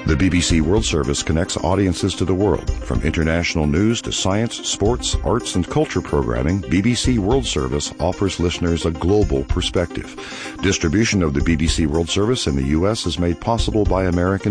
The BBC World Service connects audiences to the world. From international news to science, sports, arts, and culture programming, BBC World Service offers listeners a global perspective. Distribution of the BBC World Service in the U.S. is made possible by American